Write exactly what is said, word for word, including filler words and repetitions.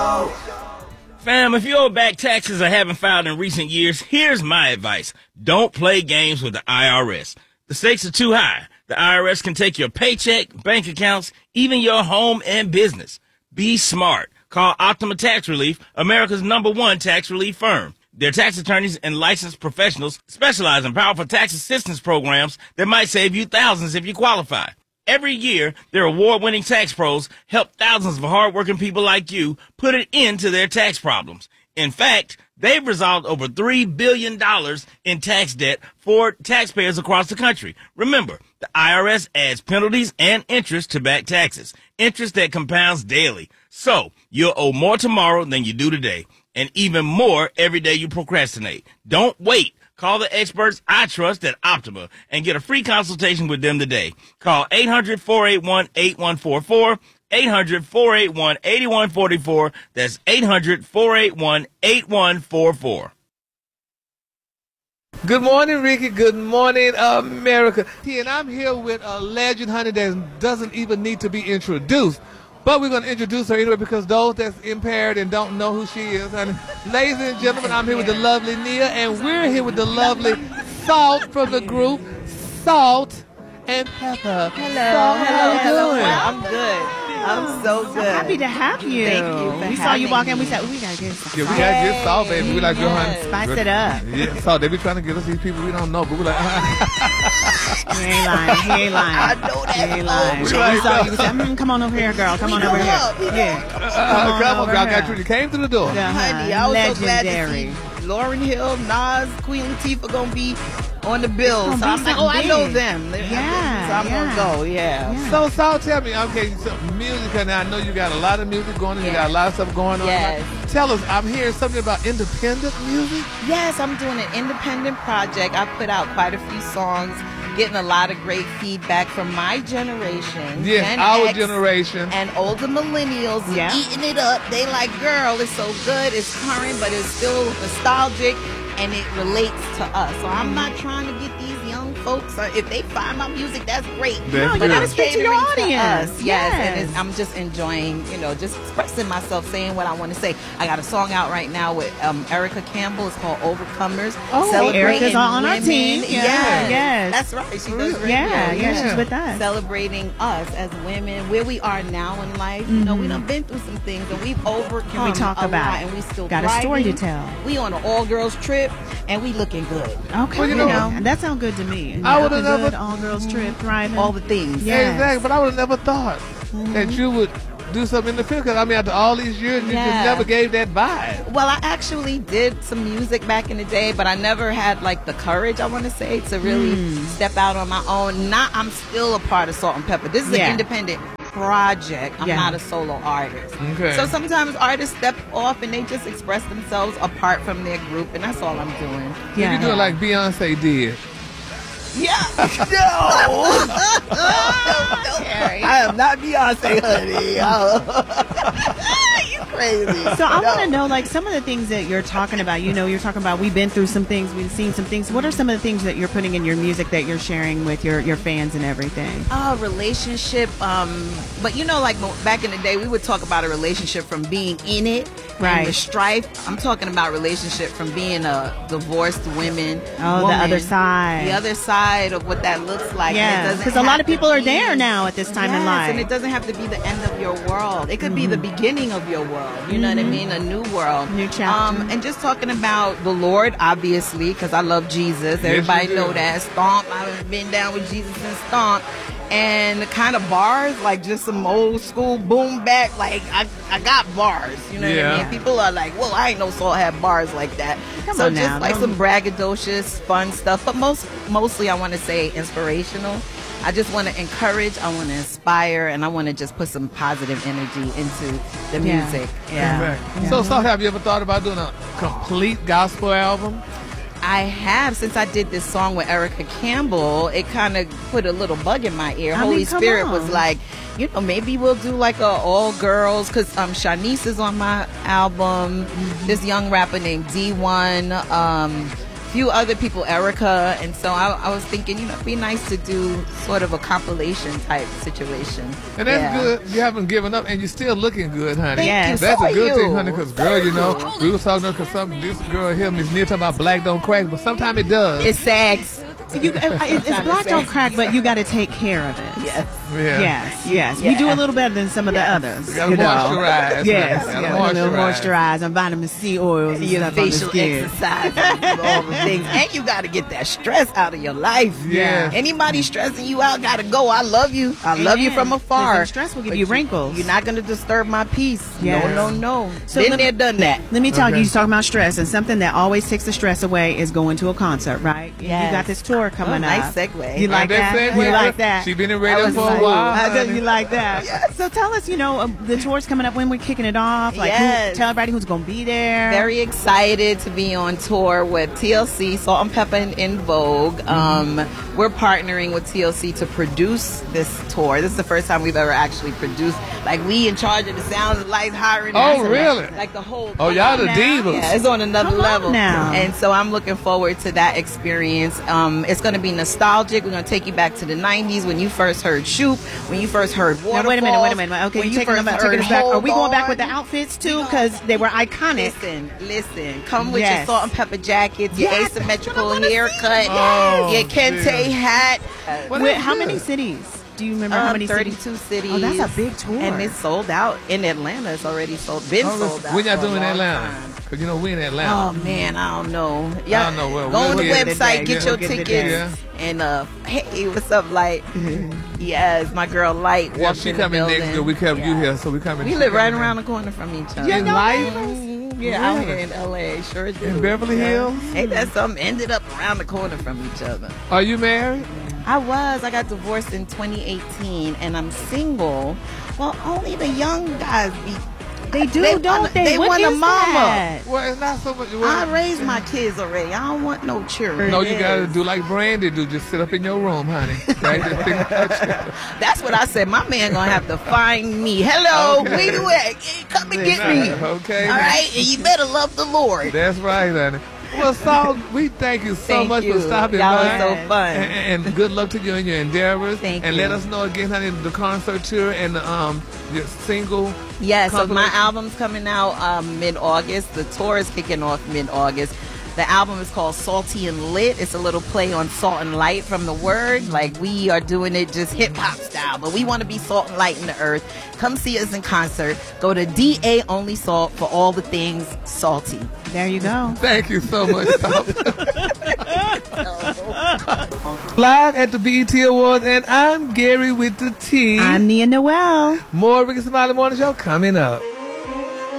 Show. Fam, if you owe back taxes or haven't filed in recent years, here's my advice. Don't play games with the I R S. The stakes are too high. The I R S can take your paycheck, bank accounts, even your home and business. Be smart. Call Optima Tax Relief, America's number one tax relief firm. Their tax attorneys and licensed professionals specialize in powerful tax assistance programs that might save you thousands if you qualify. Every year, their award-winning tax pros help thousands of hardworking people like you put an end to their tax problems. In fact, they've resolved over three billion dollars in tax debt for taxpayers across the country. Remember, the I R S adds penalties and interest to back taxes, interest that compounds daily. So, you'll owe more tomorrow than you do today, and even more every day you procrastinate. Don't wait. Call the experts I trust at Optima and get a free consultation with them today. Call eight hundred, four eight one, eight one four four, eight hundred, four eight one, eight one four four. That's eight hundred, four eight one, eight one four four. Good morning, Ricky. Good morning, America. And I'm here with a legend, honey, that doesn't even need to be introduced. But we're going to introduce her anyway because those that's impaired and don't know who she is. Honey. Ladies and gentlemen, I'm here with the lovely Nia, and we're here with the lovely Salt from the group Salt and Pepper. Hello. Salt, how you Hello. doing? I'm good. I'm so good. I'm happy to have you. Thank you for We saw you having walk in. me. We said, "Ooh, we gotta get some Yeah, we salt." got to get Salt, baby. We like, girl, honey. Spice it up. Yeah, Salt, they be trying to get us these people we don't know, but we're like, He ain't lying. He ain't lying. I know that. He ain't lying. We We like saw that. you. We said, mm, "Come on over here, girl. Come We on grew over here." up, we Yeah. uh, Come come on on, over girl. I got here. you. You came to the door. Yeah. Honey, I was so glad to Legendary. see Lauryn Hill, Nas, Queen Latifah gonna be on the bill. It's So gonna I'm be like, oh, I big. know them. They're- Yeah, So I'm yeah. gonna go. Yeah. Yeah. So, Salt, tell me, okay, so music, and I know you got a lot of music going on, you Yes. got a lot of stuff going on. Yes. Tell us, I'm hearing something about independent music. Yes, I'm doing an independent project. I put out quite a few songs, getting a lot of great feedback from my generation. Yes, Gen our X, generation. and older millennials Yeah. eating it up. They like, girl, it's so good, it's current, but it's still nostalgic, and it relates to us. So I'm not trying to get these young folks. Uh, if they find my music, that's great. That's No, you but gotta I'm speak to your catering audience. us. Yes, and Yes. it's, I'm just enjoying, you know, just expressing myself, saying what I want to say. I got a song out right now with um, Erica Campbell. It's called Overcomers. Oh, Celebrating Erica's on our women. team. Yeah, Yes. yes. That's right. She does radio. Yeah, yeah, Yeah. she's with us. Celebrating us as women, where we are now in life. You know, we done been through some things, and we've overcome Can we talk a about lot, it? and we still Got a story to thriving. tell. We on an all-girls trip, and we looking good. Okay, Well, you you know- know, that sounds good to me. I would've Looking never- good, all girls trip, thriving. All the things. Yeah. Exactly, but I would have never thought that you would do something in the field. Because I mean, after all these years, you Yeah. just never gave that vibe. Well, I actually did some music back in the day, but I never had like the courage, I want to say, to really Hmm. step out on my own. Not, I'm still a part of Salt and Pepper. This is Yeah. an independent project. I'm Yeah. not a solo artist. Okay. So sometimes artists step off and they just express themselves apart from their group, and that's all I'm doing. Yeah. You do it like Beyonce did. Yeah. No. I am not Beyonce, honey. You crazy. So I No. want to know, like, some of the things that you're talking about. You know, you're talking about we've been through some things, we've seen some things. What are some of the things that you're putting in your music that you're sharing with your, your fans and everything? Uh, relationship, um, but you know, like mo- back in the day, we would talk about a relationship from being in it, Right. and the strife. I'm talking about relationship from being a divorced women. Oh, the woman, other side. the other side of what that looks like. Yeah, because a lot of people are there now at this time in Yes, life. and it doesn't have to be the end of your world. It could be the beginning of your world. You know what I mean? A new world, New chapter. Um, and just talking about the Lord, obviously, because I love Jesus. Everybody you know do. that. Stomp. I've been down with Jesus and Stomp. And the kind of bars, like just some old school boom back, like I, I got bars, you know what Yeah. I mean? People are like, well, I ain't know Salt had bars like that. Come so on just now, like don't- some braggadocious, fun stuff, but most mostly I want to say inspirational. I just want to encourage, I want to inspire, and I want to just put some positive energy into the Yeah. music. Yeah. Correct. So, Salt, have you ever thought about doing a complete gospel album? I have, since I did this song with Erica Campbell, it kind of put a little bug in my ear. I mean, Holy come Spirit on. was like, you know, maybe we'll do like a all girls, because um, Shanice is on my album. Mm-hmm. This young rapper named D one, um, few other people, Erica, and so I, I was thinking, you know, it'd be nice to do sort of a compilation type situation. And that's Yeah. good. You haven't given up, and you're still looking good, honey. Thank Yes. you. That's So a good are thing, you. honey, because, girl, you know, we was talking because some this girl here, Miss Neal, talking about black don't crack, but sometimes it does. It sags. You, it, it's it's black don't crack, but you got to take care of it. Yes. yeah. Yes, yes. We Yeah. do a little better than some of Yes. the others. You gotta you know. moisturize. Yes, honey. You yeah, gotta a little moisturize. moisturize and vitamin C oils and Your stuff on the facial skin. exercise and all the things. And you got to get that stress out of your life. Yeah. Anybody stressing you out got to go. I love you. I love you from Amen. afar. Listen, stress will give But you wrinkles. You're not going to disturb my peace. Yes. No, no, no. So Been let- there, done that. Let me tell Okay. you, you're talking about stress, and something that always takes the stress away is going to a concert, right? You Yes. got this tour coming Oh, up. nice segue. You like Like that? said, You yeah, like that? She been in I radio was for a like, while. I know honey. you like that. So tell us, you know, um, the tour's coming up, when we're kicking it off. Like, who, Yes. tell everybody who's going to be there. Very excited to be on tour with T L C, Salt and Pepper and In Vogue. Um, we're partnering with T L C to produce this tour. This is the first time we've ever actually produced. Like, we in charge of the sounds and lights, hiring. Oh, us, really? Like the whole. Oh, y'all the now. divas. Yeah, it's on another Come on level now. and so I'm looking forward to that experience. Um, it's going to be nostalgic. We're going to take you back to the nineties when you first heard Shoop, when you first heard Waterfalls. Now, wait a minute, wait a minute. Okay, when you you taking, first them, taking heard us back. Are we going back with the Hold On. outfits too? Because they were iconic. Listen, listen. Come with Yes. your salt and pepper jackets, your Yes, asymmetrical that's what I wanna haircut, see. Oh, your kente dear. hat. Well, Wait, that's how good. many cities? Do you remember Um, how many thirty-two cities? cities. Oh, that's a big tour. And it's sold out in Atlanta. It's already sold. Been Oh, sold out. when y'all for a doing long Atlanta? time. Because, you know, we in Atlanta. Oh man, I don't know. I Yeah, don't know. Well, go we'll on the get it. website, get Yeah, your we'll get it tickets, there. and uh, hey, what's up, Light? yes, my girl Light. Yeah, walked she in the coming next building. year. We kept you Yeah. here, so we coming. We she live right coming around in. the corner from each other. In life? Mhm. Yeah, out Really? here in L A, sure do. In Beverly Yeah. Hills? Ain't that something? Ended up around the corner from each other. Are you married? I was. I got divorced in twenty eighteen, and I'm single. Well, only the young guys be. They do, They don't wanna- they? they What want a is mama. that? Well, it's not so much. I Well, raised my kids already. I don't want no children. no, you gotta do like Brandy do. Just sit up in your room, honey. Right? Just think about you. That's what I said. My man gonna have to find me. Hello, Okay. where you at? Hey, come and get me. Okay. All right, and you better love the Lord. That's right, honey. Well, Saul, we thank you so Thank much you. for stopping Y'all by. are so fun. And, and good luck to you in your endeavors. Thank and you. let us know again, honey, the concert tour and the, um your single. Yeah, so my compilation. album's coming out um, mid-August. The tour is kicking off mid-August. The album is called Salty and Lit. It's a little play on salt and light from the word. Like, we are doing it just hip-hop style, but we want to be salt and light in the earth. Come see us in concert. Go to D A Only Salt for all the things salty. There you go. Thank you so much, Saul. Live at the B E T Awards, and I'm Gary with the T. I'm Nia Noel. More Ricky Smiley Morning Show coming up.